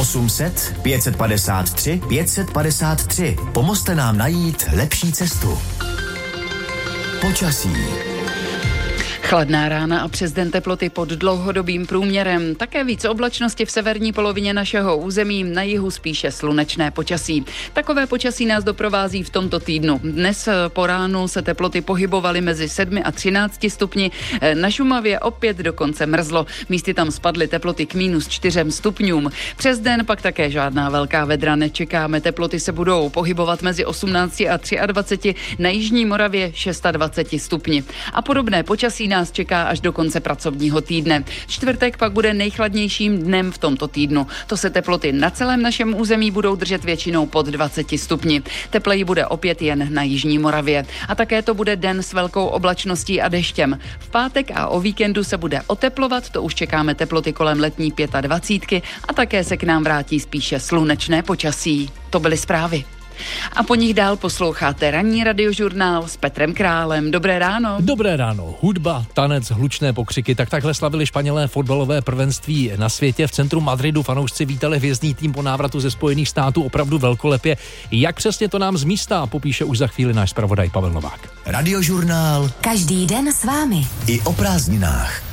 800 553 553. Pomozte nám najít lepší cestu. Počasí. Chladná rána a přes den teploty pod dlouhodobým průměrem. Také víc oblačnosti v severní polovině našeho území, na jihu spíše slunečné počasí. Takové počasí nás doprovází v tomto týdnu. Dnes po ránu se teploty pohybovaly mezi 7 a 13 stupni. Na Šumavě opět dokonce mrzlo. Místy tam spadly teploty k -4 stupňům. Přes den pak také žádná velká vedra nečekáme. Teploty se budou pohybovat mezi 18 a 23, na jižní Moravě 26 stupni. A podobné počasí nás čeká až do konce pracovního týdne. Čtvrtek pak bude nejchladnějším dnem v tomto týdnu. To se teploty na celém našem území budou držet většinou pod 20 stupni. Tepleji bude opět jen na jižní Moravě. A také to bude den s velkou oblačností a deštěm. V pátek a o víkendu se bude oteplovat, to už čekáme teploty kolem letní 25 a také se k nám vrátí spíše slunečné počasí. To byly zprávy. A po nich dál posloucháte ranní radiožurnál s Petrem Králem. Dobré ráno. Dobré ráno. Hudba, tanec, hlučné pokřiky. Takhle slavili Španělé fotbalové prvenství na světě. V centru Madridu fanoušci vítali hvězdný tým po návratu ze Spojených států opravdu velkolepě. Jak přesně to nám z místa popíše už za chvíli náš zpravodaj Pavel Novák. Radiožurnál. Každý den s vámi. I o prázdninách.